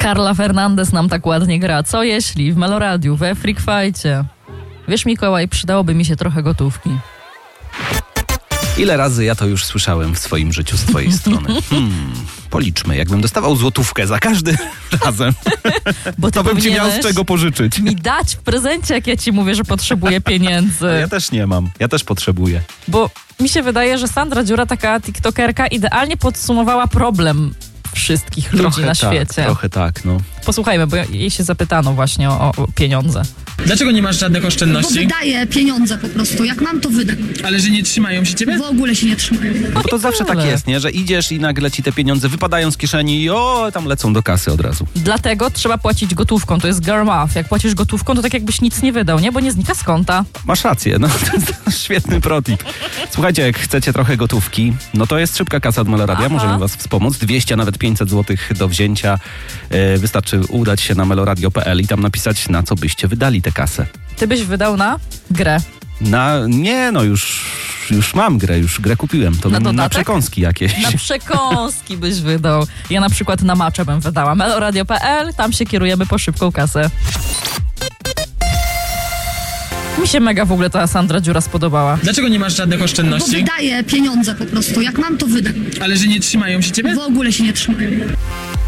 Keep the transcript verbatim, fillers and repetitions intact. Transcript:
Carla Fernandez nam tak ładnie gra. Co jeśli w Meloradiu, we Freak Fightcie? Wiesz, Mikołaj, przydałoby mi się trochę gotówki. Ile razy ja to już słyszałem w swoim życiu z twojej strony? Hmm, policzmy, jakbym dostawał złotówkę za każdy razem, Bo ty to bym ci miał z czego pożyczyć. Mi dać w prezencie, jak ja ci mówię, że potrzebuję pieniędzy. Ja też nie mam, ja też potrzebuję. Bo mi się wydaje, że Sandra Dziura, taka tiktokerka, idealnie podsumowała problem wszystkich ludzi Trochę na tak, świecie. Trochę tak, no. Posłuchajmy, bo jej się zapytano właśnie o, o pieniądze. Dlaczego nie masz żadnych Bo oszczędności? wydaję pieniądze po prostu. Jak mam, to wydam. Ale że nie trzymają się ciebie? W ogóle się nie trzymają. Bo to zawsze tak tyle. jest, nie? Że idziesz i nagle ci te pieniądze wypadają z kieszeni i o, tam lecą do kasy od razu. Dlatego trzeba płacić gotówką, to jest girl math. Jak płacisz gotówką, to tak jakbyś nic nie wydał, nie? Bo nie znika z konta. Masz rację, no to jest świetny protip. Słuchajcie, jak chcecie trochę gotówki, no to jest szybka kasa od Meloradia, Aha. możemy was wspomóc. dwieście, nawet pięćset złotych do wzięcia. E, wystarczy udać się na meloradio kropka p l i tam napisać, na co byście wydali tę kasę. Ty byś wydał na grę. Na, nie no, już, już mam grę, już grę kupiłem. To Na na, na dodatek? przekąski jakieś. Na przekąski byś wydał. Ja na przykład na macze bym wydała. meloradio kropka p l, tam się kierujemy po szybką kasę. Mi się mega w ogóle ta Sandra Dziura spodobała. Dlaczego nie masz żadnych Bo oszczędności? wydaję pieniądze po prostu. Jak mam, to wydam. Ale że nie trzymają się ciebie? W ogóle się nie trzymają.